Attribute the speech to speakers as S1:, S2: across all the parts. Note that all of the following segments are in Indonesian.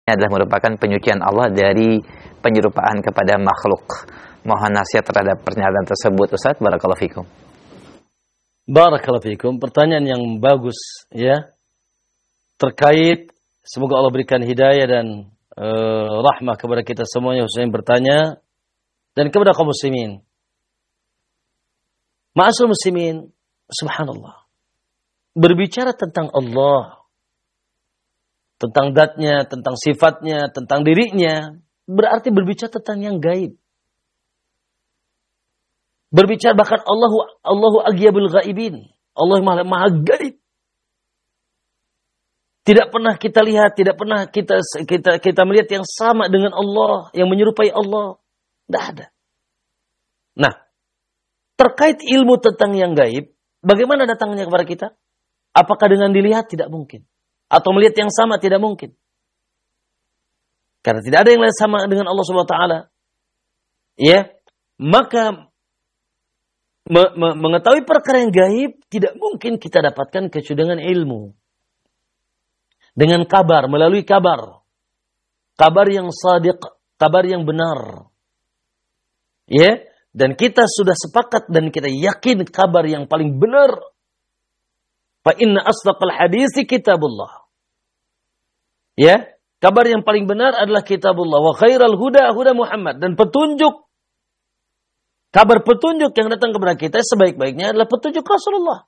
S1: adalah merupakan penyucian Allah dari penyerupaan kepada makhluk. Mohon nasihat terhadap pernyataan tersebut, Ustaz. Barakallahu fikum.
S2: Barakallahu fikum. Pertanyaan yang bagus ya. Terkait, semoga Allah berikan hidayah dan rahmah kepada kita semuanya khususnya yang bertanya dan kepada kaum muslimin. Ma'asyiral muslimin, subhanallah. Berbicara tentang Allah, tentang zatnya, tentang sifatnya, tentang dirinya, berarti berbicara tentang yang gaib. Berbicara bahkan Allahu agyabul ghaibin. Allah maha gaib. Tidak pernah kita lihat, tidak pernah kita melihat yang sama dengan Allah, yang menyerupai Allah. Tidak ada. Nah, terkait ilmu tentang yang gaib, bagaimana datangnya kepada kita? Apakah dengan dilihat? Tidak mungkin. Atau melihat yang sama? Tidak mungkin. Karena tidak ada yang lain sama dengan Allah Subhanahu wa taala. Ya, maka mengetahui perkara yang gaib tidak mungkin kita dapatkan kecuali dengan ilmu. Dengan kabar, melalui kabar. Kabar yang shadiq, kabar yang benar. Ya, dan kita sudah sepakat dan kita yakin kabar yang paling benar. Fa inna asdaqal hadisi kitabullah. Ya, kabar yang paling benar adalah kitabullah. Wa khairal huda huda Muhammad. Dan petunjuk, kabar petunjuk yang datang kepada kita sebaik-baiknya adalah petunjuk Rasulullah.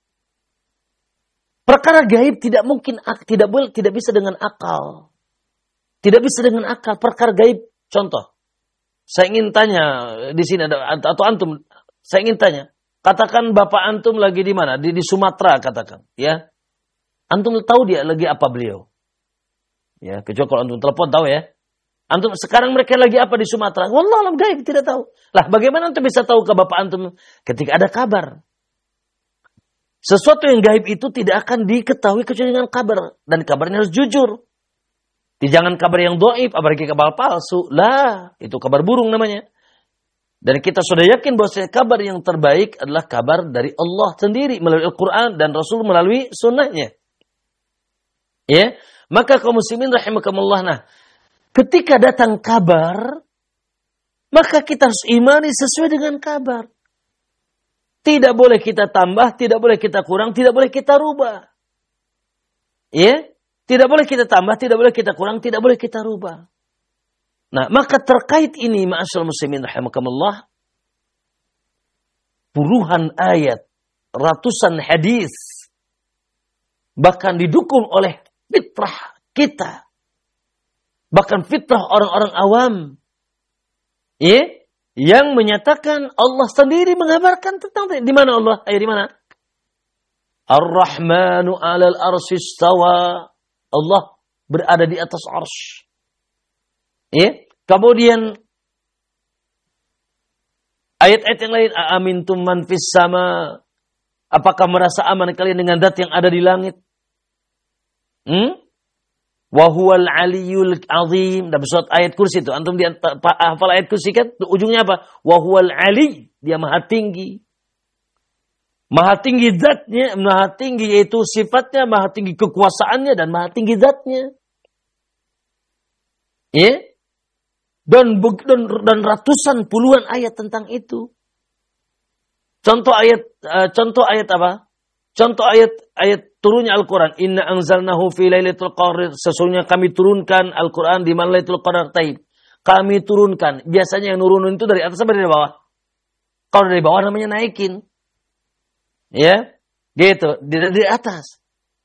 S2: Perkara gaib tidak mungkin, tidak bisa dengan akal. Tidak bisa dengan akal. Perkara gaib, contoh. Saya ingin tanya di sini atau antum, saya ingin tanya. Katakan bapak antum lagi di mana? Di Sumatera katakan, ya. Antum tahu dia lagi apa beliau? Ya, kecuali kalau antum telepon tahu ya. Antum sekarang mereka lagi apa di Sumatera? Wallah alam gaib tidak tahu. Lah bagaimana antum bisa tahu ke bapak antum ketika ada kabar? Sesuatu yang gaib itu tidak akan diketahui kecuali dengan kabar. Dan kabarnya harus jujur. Jangan kabar yang dhaif, apalagi kabar palsu. Lah, itu kabar burung namanya. Dan kita sudah yakin bahwa kabar yang terbaik adalah kabar dari Allah sendiri. Melalui Al-Quran dan Rasul melalui sunnahnya. Ya, maka kaum muslimin rahimakumullah. Nah, ketika datang kabar, maka kita harus imani sesuai dengan kabar. Tidak boleh kita tambah, tidak boleh kita kurang, tidak boleh kita rubah. Ya? Tidak boleh kita tambah, tidak boleh kita kurang, tidak boleh kita rubah. Nah, maka terkait ini, ma'asyiral muslimin rahimakumullah, puluhan ayat, ratusan hadis, bahkan didukung oleh fitrah kita. Bahkan fitrah orang-orang awam. Ya? Yang menyatakan Allah sendiri mengabarkan tentang di mana Allah? Ayat di mana? Ar-Rahmanu 'alal arsy istawa. Allah berada di atas arsy. Ya. Kemudian ayat-ayat yang lain, amintum man fis sama. Apakah merasa aman kalian dengan zat yang ada di langit? Wa huwal aliyul azim. Dalam surat ayat kursi itu. Antum hafal ayat kursi kan? Ujungnya apa? Wa huwal ali. Dia maha tinggi. Maha tinggi zatnya. Maha tinggi yaitu sifatnya. Maha tinggi kekuasaannya. Dan maha tinggi zatnya. Ya. Dan ratusan puluhan ayat tentang itu. Contoh ayat apa? Contoh ayat turunnya Al-Quran. Inna anzalnahu fi lailatul qadr. Sesungguhnya kami turunkan Al-Quran di malam Lailatul Qadar. Taib. Kami turunkan. Biasanya yang nurunin itu dari atas atau dari bawah? Kalau dari bawah namanya naikin. Ya. Gitu. Dari atas.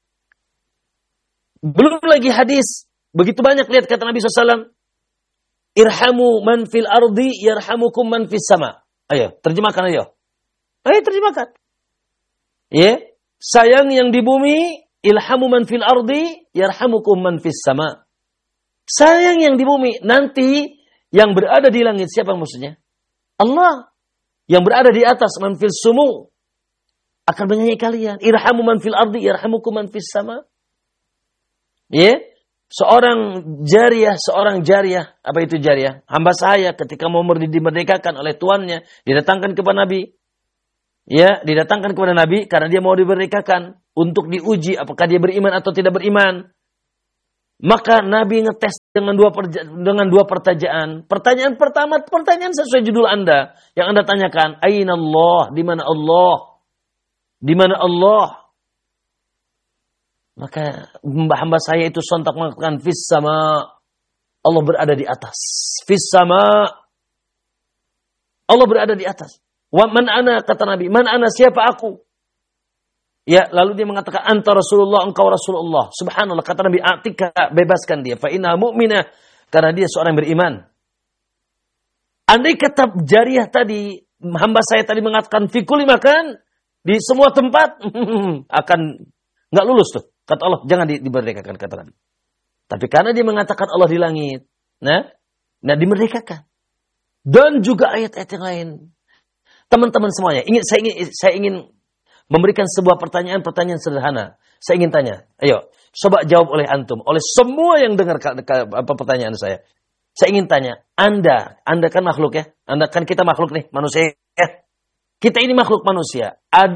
S2: Belum lagi hadis. Begitu banyak lihat kata Nabi SAW. Irhamu man fil ardi yarhamukum man fis sama. Ayo. Terjemahkan ayo. Ayo terjemahkan. Ya. Sayang yang di bumi, ilhamu man fil ardi, yarhamukum man fis sama. Sayang yang di bumi, nanti yang berada di langit, siapa maksudnya? Allah. Yang berada di atas, man fil sumu, akan menyayangi kalian. Irhamu man fil ardi, yarhamukum man fis sama. Ya, seorang jariah, apa itu jariah? Hamba saya ketika mau dimerdekakan oleh tuannya, didatangkan kepada Nabi. Ya, didatangkan kepada Nabi karena dia mau dimerdekakan untuk diuji apakah dia beriman atau tidak beriman. Maka Nabi ngetes dengan dua pertanyaan. Pertanyaan pertama, pertanyaan sesuai judul Anda. Yang Anda tanyakan, Aina Allah? Di mana Allah? Di mana Allah? Maka hamba saya itu sontak mengatakan, Fis sama. Allah berada di atas. Fis sama. Allah berada di atas. Wa man ana, kata Nabi. Man ana, siapa aku? Ya, lalu dia mengatakan, anta Rasulullah, engkau Rasulullah. Subhanallah, kata Nabi, atika, bebaskan dia. Fa inna mu'minah, karena dia seorang yang beriman. Andai kata Jariyah tadi, hamba saya tadi mengatakan, fikuli makan, di semua tempat, akan nggak lulus tuh. Kata Allah, jangan dimerdekakan, kata Nabi. Tapi karena dia mengatakan Allah di langit, nah dimerdekakan. Dan juga ayat-ayat yang lain. Teman-teman semuanya, saya ingin memberikan sebuah pertanyaan sederhana. Saya ingin tanya, ayo, coba jawab oleh antum, oleh semua yang dengar pertanyaan saya. Saya ingin tanya, Anda kan makhluk ya, Anda kan kita makhluk nih, manusia ya. Kita ini makhluk manusia.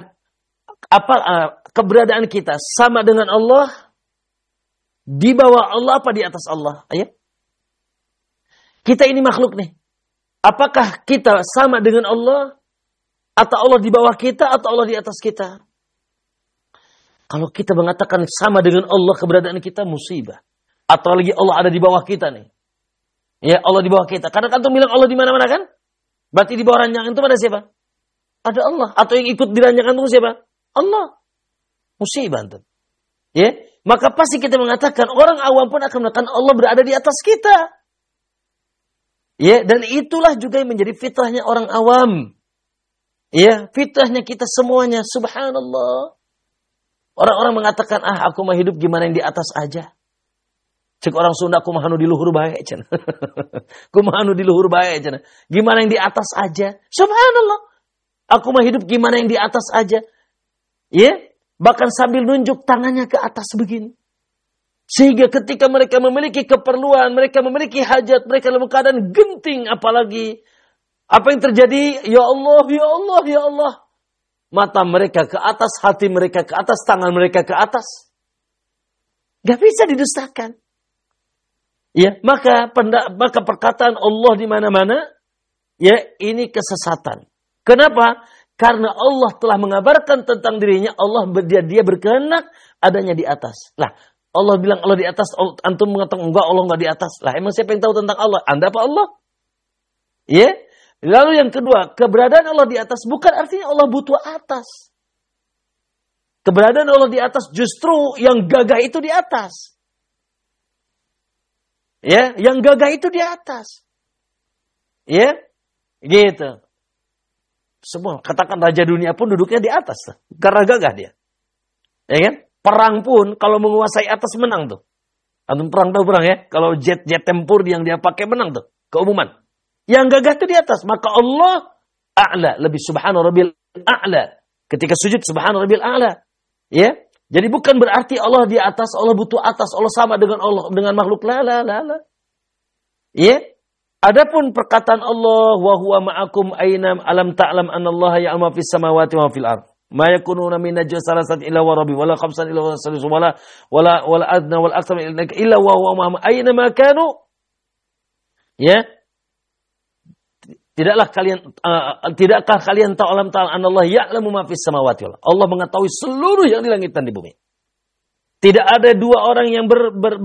S2: Keberadaan kita sama dengan Allah, di bawah Allah apa di atas Allah? Ayo. Kita ini makhluk nih. Apakah kita sama dengan Allah? Atau Allah di bawah kita, atau Allah di atas kita? Kalau kita mengatakan sama dengan Allah keberadaan kita, musibah. Atau lagi Allah ada di bawah kita nih. Ya, Allah di bawah kita. Karena antum bilang Allah di mana-mana kan? Berarti di bawah ranjang itu ada siapa? Ada Allah. Atau yang ikut di ranjang antum siapa? Allah. Musibah antum. Ya, maka pasti kita mengatakan, orang awam pun akan mengatakan Allah berada di atas kita. Ya, dan itulah juga yang menjadi fitrahnya orang awam. Ya, fitrahnya kita semuanya, subhanallah. Orang-orang mengatakan, aku mau hidup gimana yang di atas aja. Cek orang Sunda, aku mau di luhur bae cenah. Aku mau di luhur bae cenah. Gimana yang di atas aja. Subhanallah. Aku mau hidup gimana yang di atas aja. Ya, bahkan sambil nunjuk tangannya ke atas begini. Sehingga ketika mereka memiliki keperluan, mereka memiliki hajat, mereka dalam keadaan genting apalagi. Apa yang terjadi? Ya Allah, ya Allah, ya Allah. Mata mereka ke atas, hati mereka ke atas, tangan mereka ke atas. Gak bisa didustakan. Ya, maka perkataan Allah di mana-mana, ya ini kesesatan. Kenapa? Karena Allah telah mengabarkan tentang dirinya, dia berkehendak adanya di atas. Lah, Allah bilang Allah di atas, antum mengatakan enggak, Allah enggak di atas. Lah, emang siapa yang tahu tentang Allah? Anda apa Allah? Ya. Lalu yang kedua, keberadaan Allah di atas bukan artinya Allah butuh atas. Keberadaan Allah di atas justru yang gagah itu di atas. Ya, yang gagah itu di atas. Ya, gitu. Semua, katakan raja dunia pun duduknya di atas. Karena gagah dia. Ya kan? Perang pun kalau menguasai atas menang tuh. Antum perang tahu perang ya? Kalau jet tempur yang dia pakai menang tuh. Keumuman. Yang gagah itu di atas. Maka Allah a'la. Lebih subhana rabbil a'la. Ketika sujud subhana rabbil a'la. Ya. Jadi bukan berarti Allah di atas. Allah butuh atas. Allah sama dengan Allah. Dengan makhluk. La. Ya. Adapun perkataan Allah. Wa huwa ma'akum aynam alam ta'lam anallaha ya'lamu fis samawati wa fil ardh. Ma yakununa min najwa salasat illa wa rabbi. Wala khamsan illa wa salisu. Wala adna wal akthar illa wa huwa ma'am ayna ma kanu. Ya. Tidakkah kalian tahu alam ta'ala anallah ya'lamu ma fis samawati wal ardh. Allah mengetahui seluruh yang di langit dan di bumi. Tidak ada dua orang yang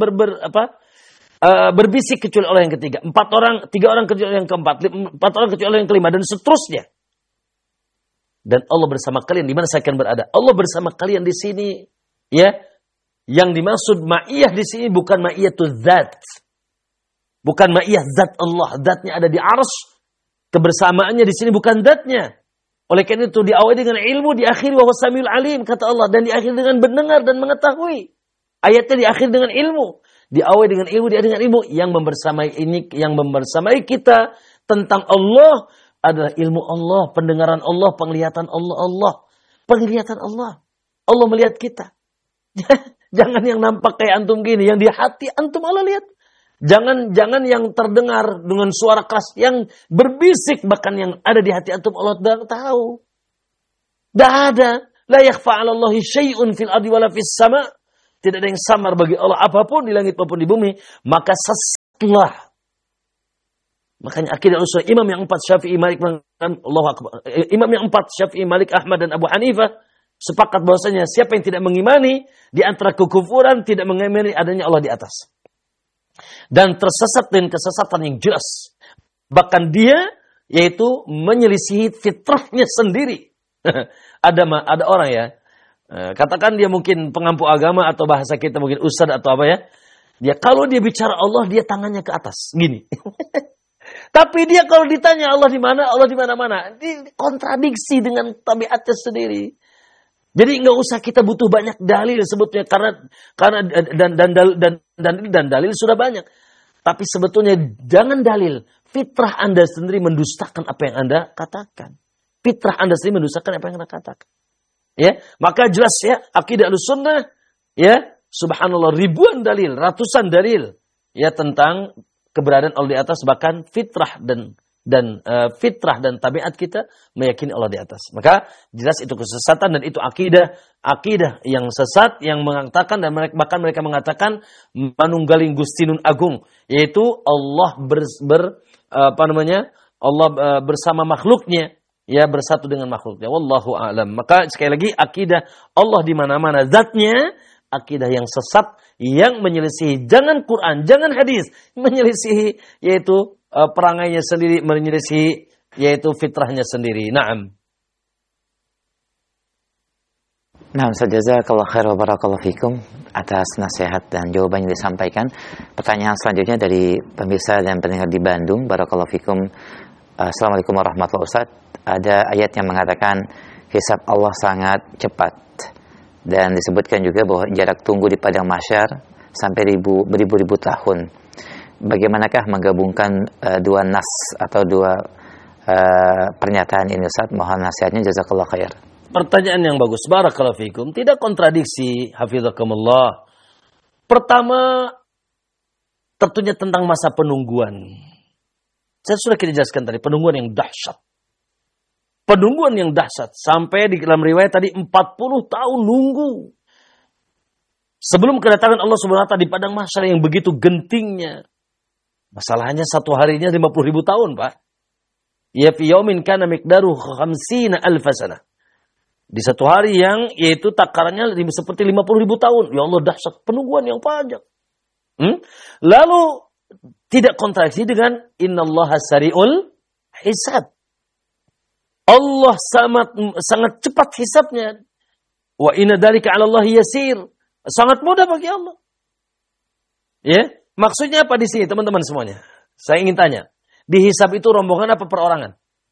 S2: berbisik kecuali Allah yang ketiga. 3 orang kecuali yang keempat, 4 orang kecuali yang kelima dan seterusnya. Dan Allah bersama kalian di mana saya akan berada. Allah bersama kalian di sini, ya. Yang dimaksud ma'iyah di sini bukan ma'iyatul zat. Bukan ma'iyah zat Allah, zatnya ada di arsy. Kebersamaannya di sini bukan zatnya. Oleh karena itu diawali dengan ilmu, diakhiri wa huwas samiul alim kata Allah, dan diakhiri dengan mendengar dan mengetahui. Ayatnya diakhiri dengan ilmu, diawali dengan ilmu, diakhiri dengan ilmu. Yang membersamai kita tentang Allah adalah ilmu Allah, pendengaran Allah, penglihatan Allah. Penglihatan Allah. Allah melihat kita. Jangan yang nampak kayak antum gini, yang di hati antum Allah lihat. Jangan yang terdengar dengan suara keras, yang berbisik, bahkan yang ada di hati antum Allah tahu. Dah ada. La yakhfa 'ala Allahi syai'un fil ardi wala fis sama'. tidak ada yang samar bagi Allah, apapun di langit maupun di bumi, maka sesatlah. Makanya akidah usul imam yang 4 Syafi'i, Malik, Allahu Akbar. Imam yang 4 Syafi'i, Malik, Ahmad dan Abu Hanifah sepakat bahwasanya siapa yang tidak mengimani di antara kekufuran, tidak mengimani adanya Allah di atas, dan tersesat dengan kesesatan yang jelas. Bahkan dia yaitu menyelisihi fitrahnya sendiri. Ada orang ya, katakan dia mungkin pengampu agama atau bahasa kita mungkin ustaz atau apa ya. Dia kalau dia bicara Allah, dia tangannya ke atas gini. Tapi dia kalau ditanya Allah di mana? Allah di mana-mana. Kontradiksi dengan tabiatnya sendiri. Jadi nggak usah kita butuh banyak dalil sebetulnya, karena dan dalil sudah banyak. Tapi sebetulnya jangan dalil. Fitrah Anda sendiri mendustakan apa yang Anda katakan. Fitrah Anda sendiri mendustakan apa yang Anda katakan. Ya, maka jelas ya akidah Ahlussunnah ya, subhanallah, ribuan dalil, ratusan dalil ya tentang keberadaan Allah di atas, bahkan fitrah fitrah dan tabiat kita meyakini Allah di atas. Maka jelas itu kesesatan dan itu akidah yang sesat yang mengatakan, dan bahkan mereka mengatakan manunggaling Gusti Nun Agung, yaitu Allah Allah bersama makhluknya, ya bersatu dengan makhluknya. Wallahu a'lam. Maka sekali lagi akidah Allah di mana-mana zatnya, akidah yang sesat yang menyelisihi jangan Quran, jangan hadis, menyelisihi yaitu perangainya sendiri, menyelisihi yaitu fitrahnya sendiri. Naam.
S1: Nah, jazakallahu khairan wa barakallahu fikum atas nasihat dan jawaban yang disampaikan. Pertanyaan selanjutnya dari pemirsa dan pendengar di Bandung. Barakallahu fikum. Assalamualaikum warahmatullahi wabarakatuh. Ada ayat yang mengatakan hisab Allah sangat cepat, dan disebutkan juga bahwa jarak tunggu di padang mahsyar sampai beribu-ribu tahun. Bagaimanakah menggabungkan dua nas atau dua pernyataan ini, Ustaz? Mohon nasihatnya, jazakallahu khair.
S2: Pertanyaan yang bagus, barakallahu fikum. Tidak kontradiksi, hafizakumullah. Pertama, tentunya tentang masa penungguan. Saya sudah kita jelaskan tadi, penungguan yang dahsyat. Penungguan yang dahsyat. Sampai di dalam riwayat tadi 40 tahun nunggu. Sebelum kedatangan Allah Subhanahu wa taala di padang mahsyar yang begitu gentingnya. Masalahnya satu harinya 50.000 tahun, Pak. Ya fi yaumin kana miqdaru 50,000 sanah. Di satu hari yang yaitu takarannya seperti 50.000 tahun. Ya Allah, dahsyat, penungguan yang panjang. Lalu tidak kontradiksi dengan innallaha sari'ul hisab. Allah sangat cepat hisabnya. Wa inna dzalika 'ala Allah yasir. Sangat mudah bagi Allah. Ya, maksudnya apa di sini teman-teman semuanya? Saya ingin tanya, dihisab itu rombongan apa perorangan?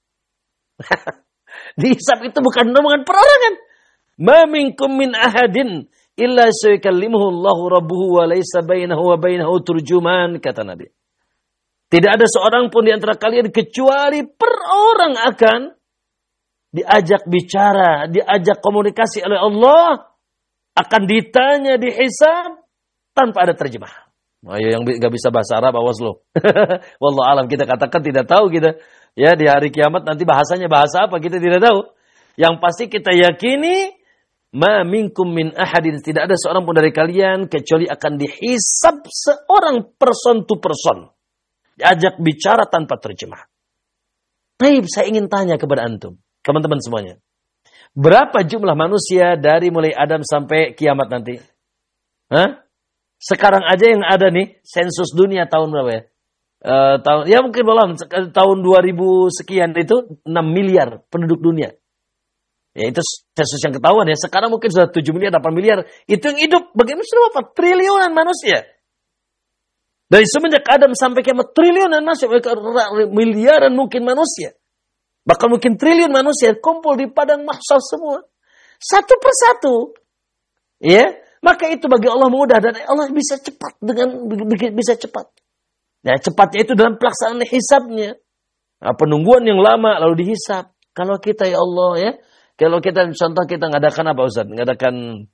S2: Dihisab itu bukan rombongan, perorangan. Ma minkum min ahadin illa sayukallimuhu Allahu rabbuhu wa laysa bainahu wa bainahu turjuman, kata Nabi. Tidak ada seorang pun di antara kalian kecuali per orang akan diajak bicara, diajak komunikasi oleh Allah, akan ditanya, dihisab tanpa ada terjemah. Ayo yang nggak bisa bahasa Arab, awas lo. Wallahu alam, kita katakan tidak tahu kita. Ya, di hari kiamat nanti bahasanya bahasa apa kita tidak tahu. Yang pasti kita yakini ma minkum min ahadin, tidak ada seorang pun dari kalian kecuali akan dihisab seorang person to person. Diajak bicara tanpa terjemah. Baik, saya ingin tanya kepada antum, teman-teman semuanya. Berapa jumlah manusia dari mulai Adam sampai kiamat nanti? Hah? Sekarang aja yang ada nih, sensus dunia tahun berapa ya? Ya mungkin belum, tahun 2000 sekian itu 6 miliar penduduk dunia. Ya itu sensus yang ketahuan ya. Sekarang mungkin sudah 7 miliar, 8 miliar. Itu yang hidup. Bagaimana sudah berapa? Triliunan manusia. Dari semenjak Adam sampai kiamat, triliunan manusia. Miliaran mungkin manusia. Bahkan mungkin triliun manusia kumpul di padang mahsyar semua. Satu persatu. Ya. Maka itu bagi Allah mudah, dan Allah bisa cepat bisa cepat. Ya, cepatnya itu dalam pelaksanaan hisabnya. Nah, penungguan yang lama lalu dihisab. Kalau kita ya Allah ya, kalau kita contoh kita ngadakan apa Ustaz? Ngadakan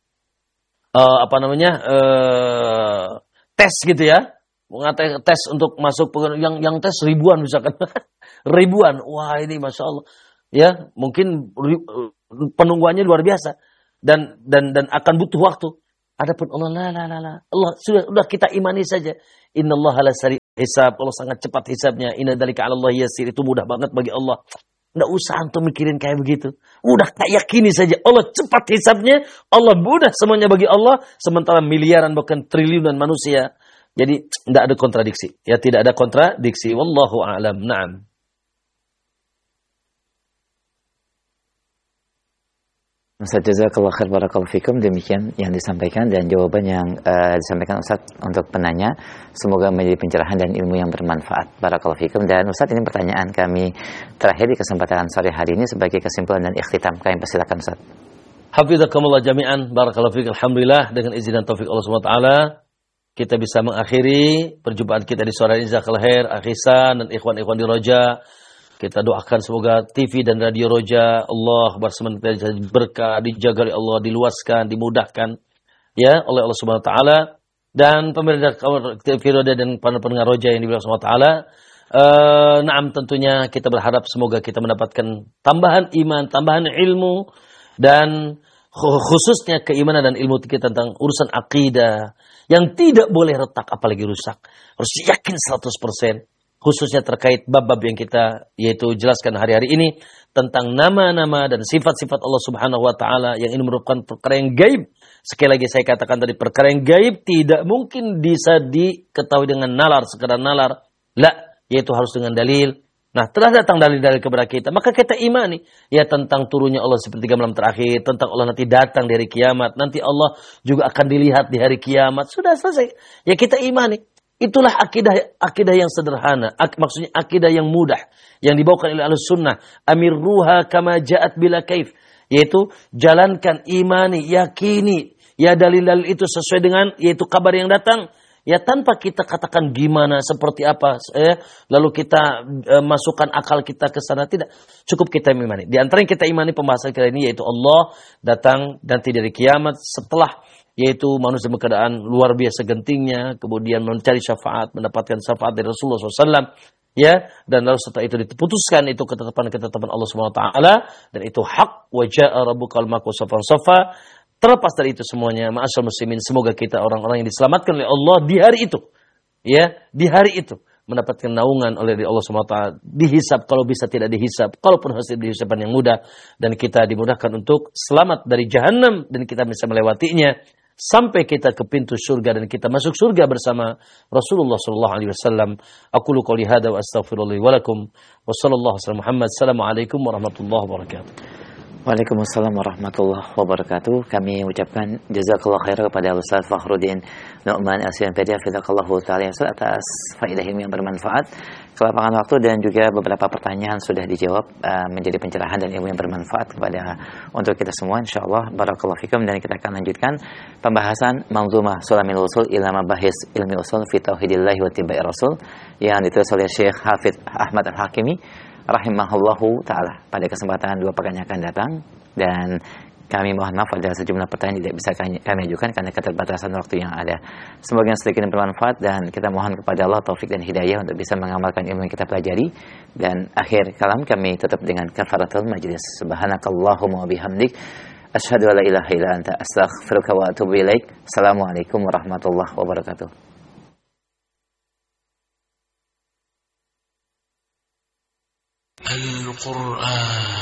S2: tes gitu ya. Tes untuk masuk yang tes ribuan misalkan. Ribuan. Wah, ini Masya Allah. Ya, mungkin penungguannya luar biasa dan akan butuh waktu. Adapun Allah la. Allah sudah kita imani saja. Innallaha la sari hisab. Allah sangat cepat hisabnya. Inna dzalika 'ala Allah yasir. Itu mudah banget bagi Allah. Enggak usah antum mikirin kayak begitu. Udah yakini saja Allah cepat hisabnya. Allah mudah semuanya bagi Allah. Sementara miliaran bahkan triliunan manusia. Jadi tidak ada kontradiksi. Ya, tidak ada kontradiksi. Wallahu a'lam. Na'am.
S1: Ustaz, jazakallah khair, barakallahu fikum. Demikian yang disampaikan dan jawaban yang disampaikan Ustaz untuk penanya. Semoga menjadi pencerahan dan ilmu yang bermanfaat. Barakallahu fikum. Dan Ustaz, ini pertanyaan kami terakhir di kesempatan sore hari ini sebagai kesimpulan dan ikhtitam. Kami persilakan Ustaz.
S2: Hafizakumullah jami'an. Barakallahu fikum. Alhamdulillah, dengan izin dan taufik Allah SWT, kita bisa mengakhiri perjumpaan kita di sore ini. Jazakallahu khair, akhisan dan ikhwan-ikhwan di Roja. Kita doakan semoga TV dan radio Roja Allah bersemangat berkah, dijaga oleh Allah, diluaskan, dimudahkan ya oleh Allah Subhanahu wa taala, dan pemerintah TV Roja dan pendengar Roja yang dibilang Subhanahu wa taala. Naam, tentunya kita berharap semoga kita mendapatkan tambahan iman, tambahan ilmu, dan khususnya keimanan dan ilmu kita tentang urusan akidah yang tidak boleh retak apalagi rusak. Harus yakin 100%. Khususnya terkait bab-bab yang kita yaitu jelaskan hari-hari ini tentang nama-nama dan sifat-sifat Allah Subhanahu wa taala yang ini merupakan perkara yang gaib. Sekali lagi saya katakan tadi, perkara yang gaib tidak mungkin bisa diketahui dengan nalar, sekadar nalar. La, yaitu harus dengan dalil. Nah, telah datang dalil-dalil kepada kita, maka kita imani ya tentang turunnya Allah sepertiga malam terakhir, tentang Allah nanti datang di hari kiamat, nanti Allah juga akan dilihat di hari kiamat. Sudah selesai. Ya kita imani. Itulah akidah yang sederhana, maksudnya akidah yang mudah yang dibawakan oleh Ahlus Sunnah. Amirruha kama ja'at bila kaif, yaitu jalankan, imani, yakini ya dalil-dalil itu sesuai dengan yaitu kabar yang datang, ya tanpa kita katakan gimana, seperti apa, lalu kita masukkan akal kita ke sana. Tidak, cukup kita imani. Di antara yang kita imani pembahasan kali ini yaitu Allah datang nanti dari kiamat, setelah yaitu manusia dalam keadaan luar biasa gentingnya, kemudian mencari syafaat, mendapatkan syafaat dari Rasulullah SAW, ya, dan lalu setelah itu diputuskan itu ketetapan Allah Subhanahu wa taala, dan itu hak, wa jaa rabbukal malaku saffan saffa. Terlepas dari itu semuanya, ma'asyal muslimin, semoga kita orang-orang yang diselamatkan oleh Allah di hari itu, ya, di hari itu mendapatkan naungan oleh Allah Subhanahu wa taala, dihisab kalau bisa, tidak dihisab kalaupun hasil dihisaban yang mudah, dan kita dimudahkan untuk selamat dari jahanam dan kita bisa melewatinya sampai kita ke pintu surga dan kita masuk surga bersama Rasulullah sallallahu alaihi wasallam. Aqulu qouli hadza wa astaghfirullah wa lakum wa sallallahu alaihi Muhammad. Assalamualaikum warahmatullahi wabarakatuh.
S1: Waalaikumsalam warahmatullahi wabarakatuh. Kami ucapkan jazakallah khair kepada Ustaz Fakhruddin Nu'man Al-Sianpedi hafizahullah ta'ala atas faedah ilmu yang bermanfaat, kelapangan waktu, dan juga beberapa pertanyaan sudah dijawab, menjadi pencerahan dan ilmu yang bermanfaat untuk kita semua insyaallah. Barakallahu fikum. Dan kita akan lanjutkan pembahasan Manzumah Sulamil Usul ila Mabahis Ilmi Usul fi Tauhidillah wa Tibai Rasul yang ditulis oleh Syekh Hafidz Ahmad Al-Hakimi rahimahullahu ta'ala pada kesempatan 2 pekan yang akan datang. Dan kami mohon maaf ada sejumlah pertanyaan tidak bisa kami ajukan karena keterbatasan waktu yang ada. Semoga yang sedikit bermanfaat, dan kita mohon kepada Allah taufik dan hidayah untuk bisa mengamalkan ilmu yang kita pelajari. Dan akhir kalam kami tutup dengan kafaratul majlis. Subhanakallahumma wa bihamdik asyhadu an la ilaha illa anta astaghfiruka wa atubu ilaik. Assalamualaikum warahmatullahi wabarakatuh. Al-Qur'an